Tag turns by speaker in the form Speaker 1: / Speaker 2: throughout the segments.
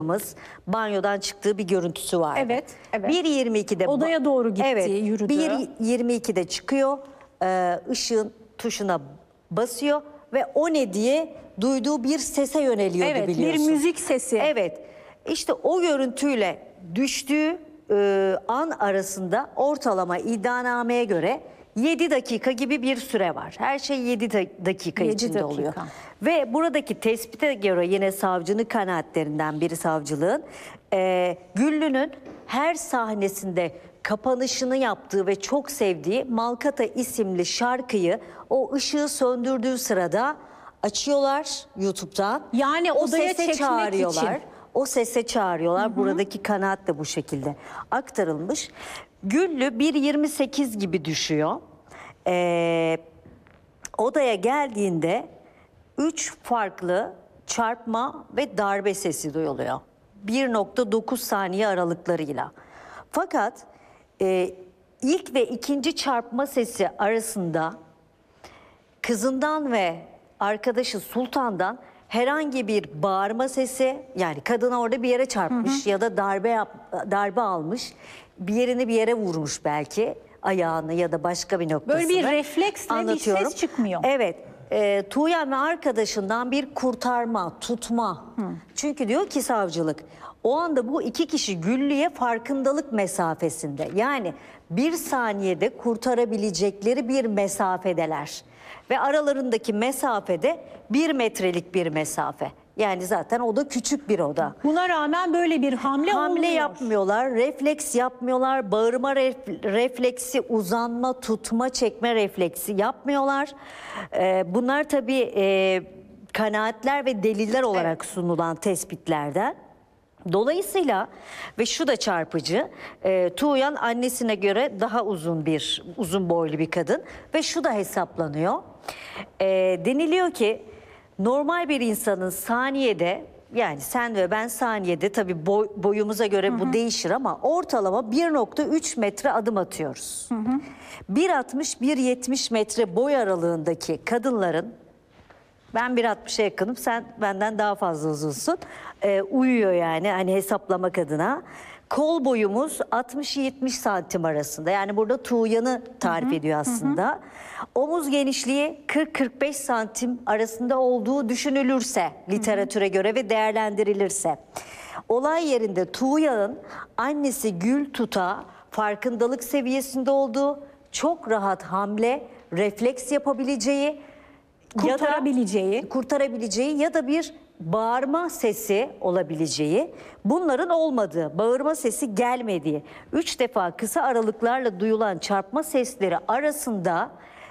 Speaker 1: banyodan çıktığı bir görüntüsü var.
Speaker 2: Evet, evet.
Speaker 1: 1.22'de
Speaker 2: odaya doğru gitti,
Speaker 1: evet,
Speaker 2: yürüdü.
Speaker 1: 1.22'de çıkıyor, ışığın tuşuna basıyor ve o ne diye duyduğu bir sese yöneliyordu,
Speaker 2: Evet,
Speaker 1: biliyorsun.
Speaker 2: bir müzik sesi.
Speaker 1: Evet, işte o görüntüyle düştüğü an arasında ortalama iddianameye göre 7 dakika gibi bir süre var. Her şey 7 dakika
Speaker 2: 7
Speaker 1: içinde
Speaker 2: dakika
Speaker 1: oluyor. Ve buradaki tespite göre yine savcının kanaatlerinden biri, savcılığın Güllü'nün her sahnesinde kapanışını yaptığı ve çok sevdiği Malkata isimli şarkıyı o ışığı söndürdüğü sırada açıyorlar YouTube'dan.
Speaker 2: Yani
Speaker 1: o
Speaker 2: odaya
Speaker 1: sese
Speaker 2: çekmek
Speaker 1: çağırıyorlar.
Speaker 2: için.
Speaker 1: O sese çağırıyorlar. Buradaki kanaat da bu şekilde aktarılmış. Güllü 1.28 gibi düşüyor. Odaya geldiğinde 3 farklı çarpma ve darbe sesi duyuluyor. 1.9 saniye aralıklarıyla. Fakat ilk ve ikinci çarpma sesi arasında kızından ve arkadaşı Sultan'dan herhangi bir bağırma sesi, yani kadına orada bir yere çarpmış ya da darbe almış, bir yerini bir yere vurmuş, belki ayağını ya da başka bir noktasını.
Speaker 2: Böyle bir refleksle bir ses çıkmıyor.
Speaker 1: Evet. Tuğyan ve arkadaşından bir kurtarma, tutma. Çünkü diyor ki savcılık, o anda bu iki kişi Güllü'ye farkındalık mesafesinde. Yani bir saniyede kurtarabilecekleri bir mesafedeler. Ve aralarındaki mesafede 1 metrelik bir mesafe. Yani zaten o da küçük bir oda.
Speaker 2: Buna rağmen böyle bir hamle olmuyor.
Speaker 1: Yapmıyorlar, refleks yapmıyorlar, bağırma refleksi, uzanma, tutma, çekme refleksi yapmıyorlar. Bunlar tabii kanaatler ve deliller olarak sunulan tespitlerden. Dolayısıyla ve şu da çarpıcı, Tuğyan annesine göre daha uzun boylu bir kadın ve şu da hesaplanıyor. Deniliyor ki normal bir insanın saniyede, yani sen ve ben saniyede, tabii boyumuza göre bu değişir ama ortalama 1.3 metre adım atıyoruz. 1.60-1.70 metre boy aralığındaki kadınların, ben 1.60'a yakınım, sen benden daha fazla uzunsun, uyuyor yani hani hesaplamak adına. Kol boyumuz 60-70 santim arasında, yani burada Tuğyan'ı tarif ediyor aslında. Omuz genişliği 40-45 santim arasında olduğu düşünülürse, literatüre göre ve değerlendirilirse. Olay yerinde Tuğyan'ın annesi Gül Tut'a farkındalık seviyesinde olduğu, çok rahat hamle, refleks yapabileceği, kurtarabileceği ya da bir bağırma sesi olabileceği, bunların olmadığı, bağırma sesi gelmediği, 3 defa kısa aralıklarla duyulan çarpma sesleri arasında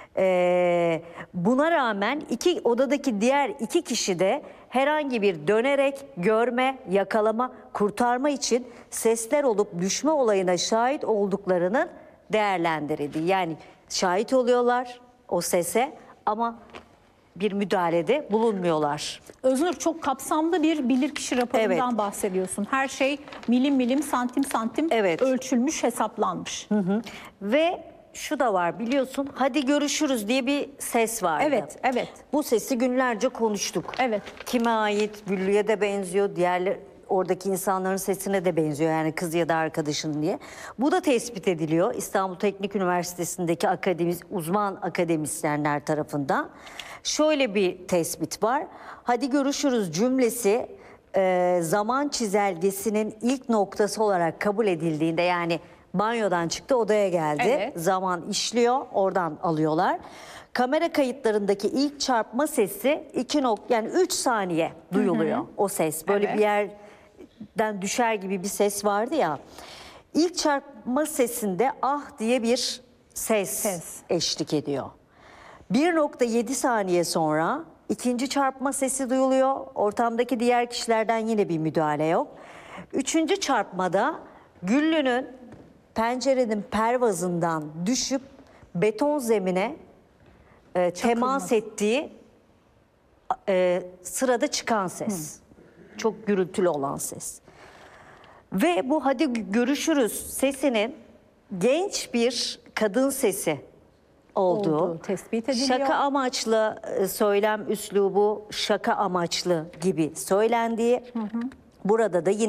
Speaker 1: buna rağmen odadaki diğer 2 kişi de herhangi bir dönerek görme, yakalama, kurtarma için sesler olup düşme olayına şahit olduklarının değerlendirildiği. Yani şahit oluyorlar o sese ama bir müdahalede bulunmuyorlar.
Speaker 2: Öznur, çok kapsamlı bir bilirkişi raporundan bahsediyorsun. Her şey milim milim, santim santim ölçülmüş, hesaplanmış.
Speaker 1: Ve şu da var, biliyorsun, hadi görüşürüz diye bir ses vardı.
Speaker 2: Evet.
Speaker 1: Bu sesi günlerce konuştuk.
Speaker 2: Evet.
Speaker 1: Kime ait? Güllü'ye de benziyor, diğer oradaki insanların sesine de benziyor, yani kız ya da arkadaşın diye. Bu da tespit ediliyor İstanbul Teknik Üniversitesi'ndeki uzman akademisyenler tarafından. Şöyle bir tespit var. Hadi görüşürüz cümlesi zaman çizelgesinin ilk noktası olarak kabul edildiğinde, yani banyodan çıktı, odaya geldi. Zaman işliyor, oradan alıyorlar. Kamera kayıtlarındaki ilk çarpma sesi yani 3 saniye duyuluyor o ses. Böyle bir yerden düşer gibi bir ses vardı ya. İlk çarpma sesinde ah diye bir ses eşlik ediyor. 1.7 saniye sonra ikinci çarpma sesi duyuluyor. Ortamdaki diğer kişilerden yine bir müdahale yok. Üçüncü çarpmada Güllü'nün pencerenin pervazından düşüp beton zemine temas ettiği sırada çıkan ses. Çok gürültülü olan ses. Ve bu hadi görüşürüz sesinin genç bir kadın sesi olduğu
Speaker 2: tespit ediliyor.
Speaker 1: Şaka amaçlı söylem üslubu, şaka amaçlı gibi söylendiği, burada da yine